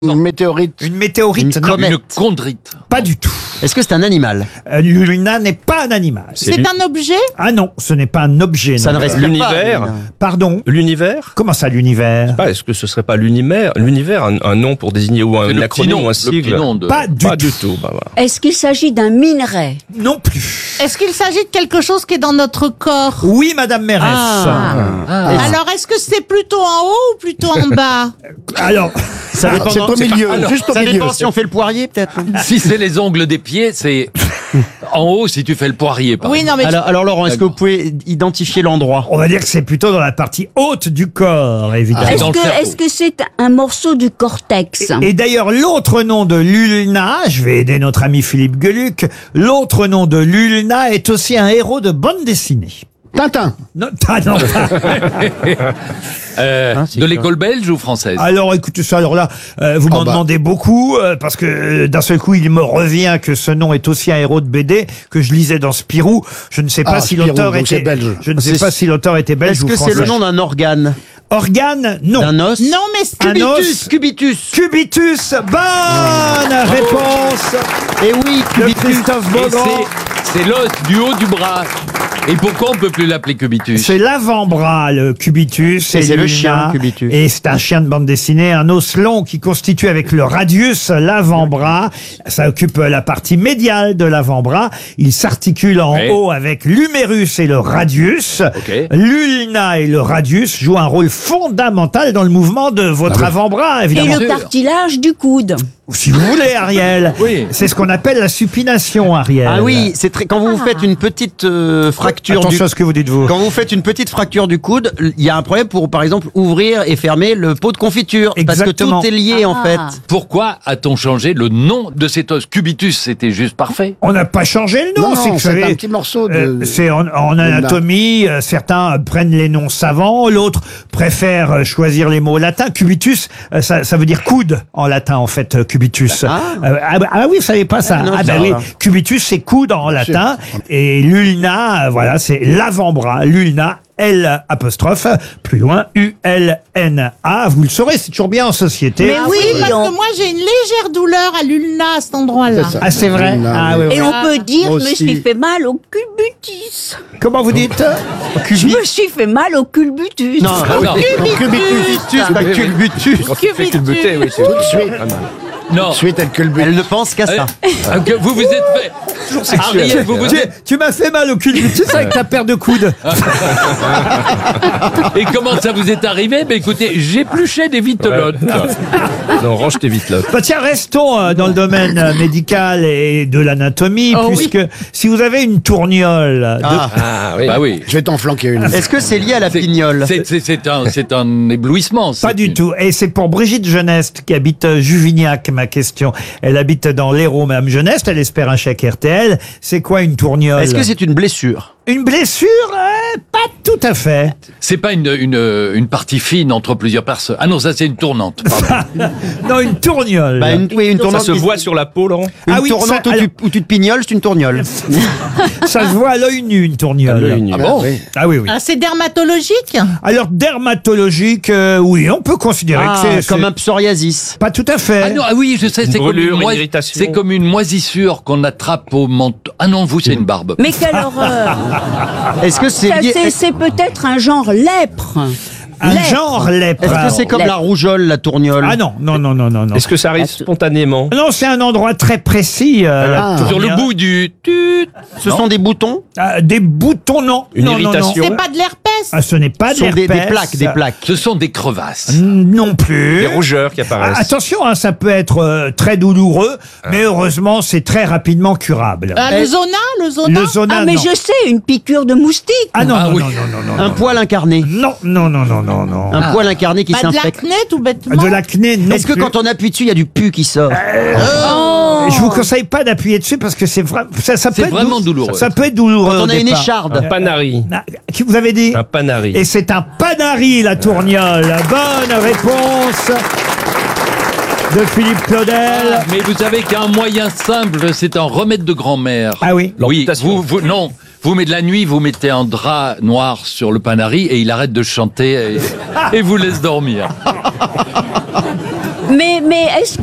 Une météorite. Une météorite, Une non. comète. Une chondrite. Pas du tout. Est-ce que c'est un animal? L'ulna n'est pas un animal. C'est un objet? Ah non, ce n'est pas un objet. Ça non. ne respire L'univers. pas. Pardon. L'univers. Comment ça, l'univers? Est-ce que ce serait pas l'univers, un nom pour désigner ou C'est un le petit acronyme nom, ou un le petit sigle? nom de... Pas du Pas tout. du tout. Bah, voilà. Est-ce qu'il s'agit d'un minerai? Non plus. Est-ce qu'il s'agit de quelque chose qui est dans notre corps? Oui, Madame Mérès. Alors, est-ce que c'est plutôt en haut ou plutôt en bas? Alors, Ça dépend, C'est au milieu, juste au ça milieu. dépend si on fait le poirier, peut-être. Si c'est les ongles des pieds, c'est en haut si tu fais le poirier. Par Oui, non, mais Alors Laurent, est-ce que vous pouvez identifier l'endroit? on va dire que c'est plutôt dans la partie haute du corps, évidemment. dans le cerveau. Est-ce que c'est un morceau du cortex? Et d'ailleurs, l'autre nom de l'ulna, je vais aider notre ami Philippe Gueluc, l'autre nom de l'ulna est aussi un héros de bande dessinée. Tintin. Non, non. c'est de quoi l'école belge ou française? Alors écoutez ça, alors là, vous m'en bah. demandez beaucoup, parce que d'un seul coup, il me revient que ce nom est aussi un héros de BD que je lisais dans Spirou. Je ne sais pas si Spirou, l'auteur donc c'est était belge. Je ne sais C'est- pas si l'auteur était belge Est-ce ou que français. c'est le nom d'un organe? Organe, non. D'un os? non, mais Un os. Cubitus. Cubitus, bonne réponse Eh oui, de Cubitus. Christophe Et Beaugrand. c'est l'os du haut du bras. Et pourquoi on peut plus l'appeler cubitus? C'est l'avant-bras, le cubitus. Et c'est le l'ulna. chien, Cubitus. Et c'est un chien de bande dessinée, un os long qui constitue avec le radius l'avant-bras. Ça occupe la partie médiale de l'avant-bras. Il s'articule en Oui. haut avec l'humérus et le radius. Ok. L'ulna et le radius jouent un rôle fondamental dans le mouvement de votre avant-bras, Et évidemment. le cartilage du coude? Si vous voulez, Ariel. Oui. C'est ce qu'on appelle la supination, Ariel. Ah oui, c'est très. Quand vous faites une petite fracture Attention à ce que vous dites, vous. Quand vous faites une petite fracture du coude, il y a un problème pour, par exemple, ouvrir et fermer le pot de confiture. Exactement. Parce que tout est lié, en fait. Pourquoi a-t-on changé le nom de cet os? Cubitus, c'était juste parfait. On n'a pas changé le nom. Non, c'est que non, vous c'est savez, un petit morceau de... c'est en anatomie, certains prennent les noms savants, l'autre préfère choisir les mots latins. Cubitus, ça veut dire coude en latin en fait, cubitus. Ah oui, vous savez pas ça. Non, Ah je bah sais oui, pas. cubitus c'est coude en latin et l'ulna, voilà, c'est l'avant-bras. L'ulna, L apostrophe, plus loin, U-L-N-A. Vous le saurez, c'est toujours bien en société. Mais oui, parce on- que moi j'ai une légère douleur à l'ulna à cet endroit-là. C'est ça. Ah c'est vrai. L'ulna, Ah oui. oui, oui. Et on peut dire, Moi je me aussi. suis fait mal au culbutus. Comment vous dites? Je me suis fait mal au culbutus. Non, Non, Cubitus, pas culbutus. Quand tu fais culbuter, oui, c'est Tout de suite. non. Ensuite, elle culbute. Elle ne pense qu'à ça. Que vous vous êtes fait... Ariel, vous vous êtes... Tu m'as fait mal au culbutus avec ta paire de coudes. Et comment ça vous est arrivé? Ben écoutez, j'épluchais des vitelottes. Non, range tes vite là. Bah tiens, restons dans le domaine médical et de l'anatomie, Oh, puisque si vous avez une tourniole, Ah oui. Bah oui. Je vais t'en flanquer une. Est-ce que c'est lié à la pignole? C'est un éblouissement. pas du tout. Et c'est pour Brigitte Geneste qui habite Juvignac, ma question. Elle habite dans l'Hérault, Madame Geneste, elle espère un chèque RTL. C'est quoi une tourniole? Est-ce que c'est une blessure? Une blessure? Pas tout à fait. C'est pas une partie fine entre plusieurs personnes. Ah non, ça c'est une tournante. Pardon. Non, une tourniole. Bah, une Ça tournante. se voit sur la peau, Laurent? Une Ah oui, tournante ça- où tu te pignoles, c'est une tourniole. Ça se voit à l'œil nu, une tourniole. À l'œil nu. Ah bon? Oui. Ah oui, oui. Ah, c'est dermatologique? Alors, dermatologique, oui, on peut considérer Ah, que c'est... comme un psoriasis. Pas tout à fait. Ah non, ah oui, je sais, c'est comme brûlure, une, une irritation. c'est comme une moisissure qu'on attrape au menton. Ah non, vous, c'est une barbe. Mais quelle horreur! Est-ce que c'est Ça, lié? c'est peut-être un genre lèpre. Un Lèpre. genre lèpre. Est-ce que c'est comme la rougeole, la tourniole? Ah non, non, non, non, non, non. Est-ce que ça arrive spontanément? Non, c'est un endroit très précis. la Sur le tourniole. bout du... tut. Ce sont des boutons? Des boutons, non. Une non, non, non. irritation. C'est pas de l'herpès? Ah, ce n'est pas Ce sont de des l'herpès. plaques, des plaques. Ce sont des crevasses. Non plus. Des rougeurs qui Ah, apparaissent. attention, hein, ça peut être très douloureux, mais heureusement, c'est très rapidement curable. Ah, le zona? Le zona? Le zona, Ah, mais non. je sais, une piqûre de moustique. Ah non, Ah non, oui. non, non, non, non, Un poil incarné. non, non, non, non, non, non. Un poil incarné qui Pas de s'infecte. l'acné tout bêtement? De l'acné, non Est-ce que plus. quand on appuie dessus, il y a du pu qui sort? Je vous conseille pas d'appuyer dessus parce que c'est vrai, ça peut C'est être vraiment douloureux. Ça peut être douloureux. Quand on au a une départ. écharde. Un panari. Ah, qui vous avez dit? Un panari. Et c'est un panari, la tourniole. Bonne réponse de Philippe Claudel. Mais vous savez qu'un moyen simple, c'est un remède de grand-mère. Ah oui. Oui, L'amputation. non. Vous, mais de la nuit, vous mettez un drap noir sur le panari et il arrête de chanter et vous laisse dormir. Mais est-ce